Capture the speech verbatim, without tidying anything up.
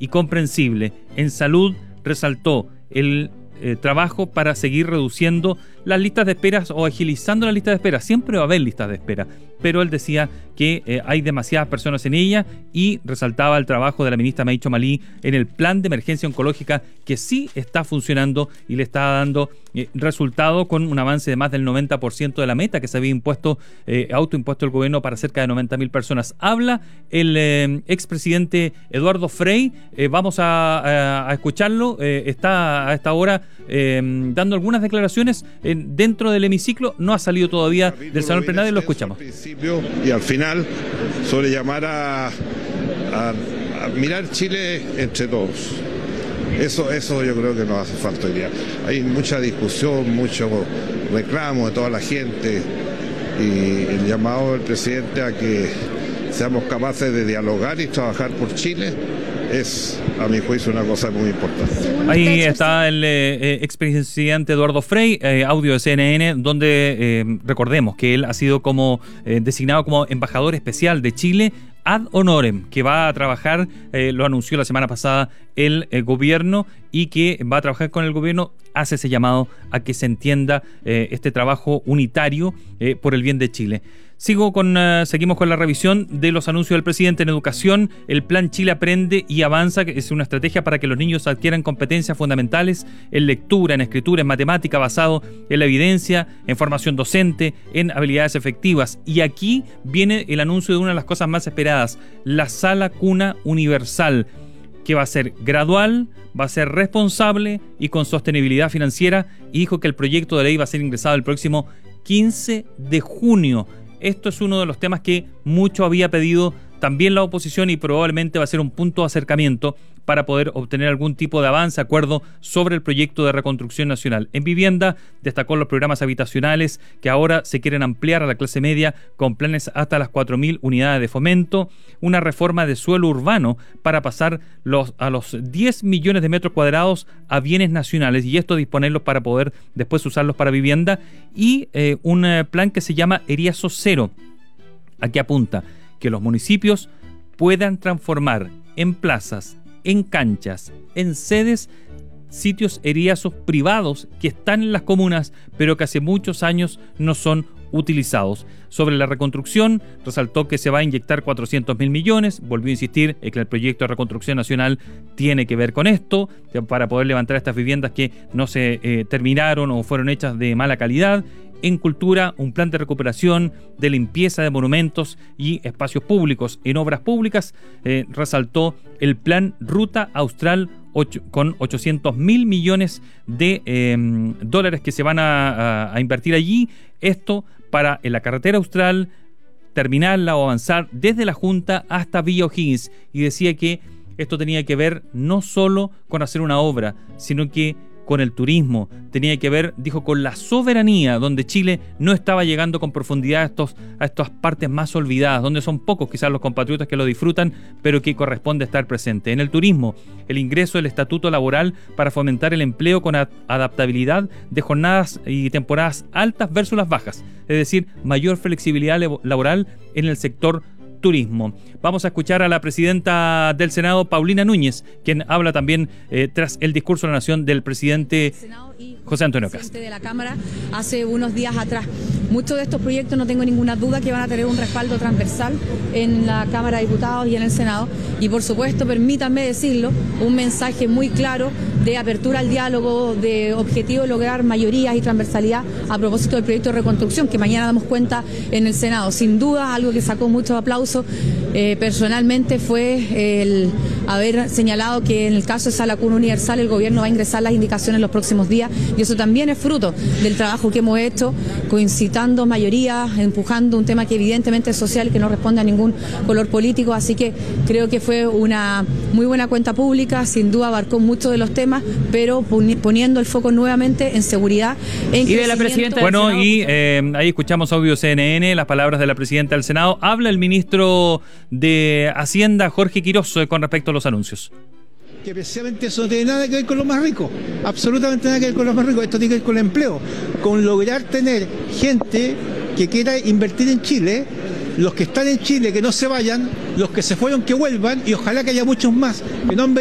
y comprensible. En salud resaltó el eh, trabajo para seguir reduciendo las listas de espera o agilizando las listas de espera. Siempre va a haber listas de espera, pero él decía que eh, hay demasiadas personas en ella y resaltaba el trabajo de la ministra Maicho Malí en el plan de emergencia oncológica, que sí está funcionando y le está dando eh, resultado con un avance de más del noventa por ciento de la meta que se había impuesto, eh, autoimpuesto el gobierno para cerca de noventa mil personas. Habla el eh, expresidente Eduardo Frei, eh, vamos a, a, a escucharlo, eh, está a esta hora eh, dando algunas declaraciones eh, dentro del hemiciclo, no ha salido todavía del salón plenario y lo escuchamos. Y al final, sobre llamar a, a, a mirar Chile entre todos. Eso, eso yo creo que nos hace falta hoy día. Hay mucha discusión, mucho reclamo de toda la gente y el llamado del presidente a que seamos capaces de dialogar y trabajar por Chile es, a mi juicio, una cosa muy importante. Ahí está el eh, expresidente Eduardo Frei, eh, audio de C N N, donde eh, recordemos que él ha sido como eh, designado como embajador especial de Chile ad honorem, que va a trabajar, eh, lo anunció la semana pasada el eh, gobierno, y que va a trabajar con el gobierno, hace ese llamado a que se entienda eh, este trabajo unitario eh, por el bien de Chile. Sigo con, uh, seguimos con la revisión de los anuncios del presidente en educación. El plan Chile Aprende y Avanza, que es una estrategia para que los niños adquieran competencias fundamentales en lectura, en escritura, en matemática, basado en la evidencia, en formación docente, en habilidades efectivas. Y aquí viene el anuncio de una de las cosas más esperadas, la sala cuna universal, que va a ser gradual, va a ser responsable y con sostenibilidad financiera. Y dijo que el proyecto de ley va a ser ingresado el próximo quince de junio. Esto es uno de los temas que mucho había pedido también la oposición y probablemente va a ser un punto de acercamiento para poder obtener algún tipo de avance, acuerdo sobre el proyecto de reconstrucción nacional. En vivienda destacó los programas habitacionales que ahora se quieren ampliar a la clase media con planes hasta las cuatro mil unidades de fomento, una reforma de suelo urbano para pasar los, a los diez millones de metros cuadrados a bienes nacionales y esto disponerlos para poder después usarlos para vivienda y eh, un eh, plan que se llama Eriazo Cero. Aquí apunta que los municipios puedan transformar en plazas, en canchas, en sedes, sitios eriazos privados que están en las comunas, pero que hace muchos años no son utilizados. Sobre la reconstrucción, resaltó que se va a inyectar cuatrocientos mil millones, volvió a insistir en que el proyecto de reconstrucción nacional tiene que ver con esto, para poder levantar estas viviendas que no se eh, terminaron o fueron hechas de mala calidad. En cultura, un plan de recuperación, de limpieza de monumentos y espacios públicos. En obras públicas, eh, resaltó el plan Ruta Austral ocho, con ochocientos mil millones de eh, dólares que se van a, a, a invertir allí. Esto para en la carretera austral, terminarla o avanzar desde la Junta hasta Villa O'Higgins. Y decía que esto tenía que ver no solo con hacer una obra, sino que con el turismo, tenía que ver, dijo, con la soberanía, donde Chile no estaba llegando con profundidad a, estos, a estas partes más olvidadas, donde son pocos quizás los compatriotas que lo disfrutan, pero que corresponde estar presente. En el turismo, el ingreso del estatuto laboral para fomentar el empleo con adaptabilidad de jornadas y temporadas altas versus las bajas, es decir, mayor flexibilidad laboral en el sector turismo. Vamos a escuchar a la presidenta del Senado, Paulina Núñez, quien habla también eh, tras el discurso de la Nación del presidente José Antonio Kast. De la Cámara hace unos días atrás. Muchos de estos proyectos no tengo ninguna duda que van a tener un respaldo transversal en la Cámara de Diputados y en el Senado. Y por supuesto, permítanme decirlo, un mensaje muy claro de apertura al diálogo, de objetivo de lograr mayorías y transversalidad a propósito del proyecto de reconstrucción, que mañana damos cuenta en el Senado. Sin duda, algo que sacó muchos aplausos eh, personalmente fue el haber señalado que en el caso de Sala Cuna Universal el gobierno va a ingresar las indicaciones en los próximos días, y eso también es fruto del trabajo que hemos hecho, coincitando mayorías, empujando un tema que evidentemente es social y que no responde a ningún color político, así que creo que fue una muy buena cuenta pública, sin duda abarcó muchos de los temas, pero poniendo el foco nuevamente en seguridad, en y de la presidenta. Bueno, Senado, y eh, ahí escuchamos audio C N N, las palabras de la presidenta del Senado. Habla el ministro de Hacienda, Jorge Quiroz, con respecto a los anuncios. Que precisamente eso no tiene nada que ver con los más ricos, absolutamente nada que ver con los más ricos, esto tiene que ver con el empleo, con lograr tener gente que quiera invertir en Chile, los que están en Chile que no se vayan, los que se fueron que vuelvan, y ojalá que haya muchos más que no han